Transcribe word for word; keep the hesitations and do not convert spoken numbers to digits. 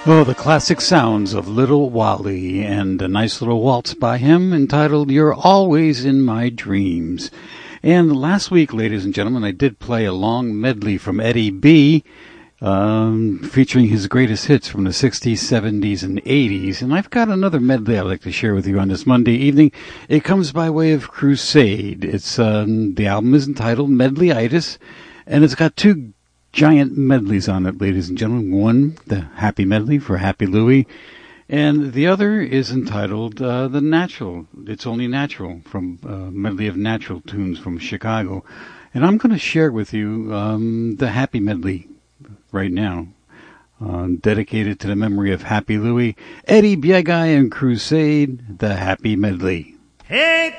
Oh, the classic sounds of Little Wally and a nice little waltz by him entitled You're Always in My Dreams. And last week, ladies and gentlemen, I did play a long medley from Eddie B, um, featuring his greatest hits from the sixties, seventies, and eighties. And I've got another medley I'd like to share with you on this Monday evening. It comes by way of Crusade. It's um, the album is entitled Medleyitis, and it's got two giant medleys on it, ladies and gentlemen. One, the Happy Medley for Happy Louie, and the other is entitled uh, The Natural. It's Only Natural, from a uh, medley of natural tunes from Chicago. And I'm going to share with you um, the Happy Medley right now, uh, dedicated to the memory of Happy Louie, Eddie Biegai and Crusade, the Happy Medley. Hey!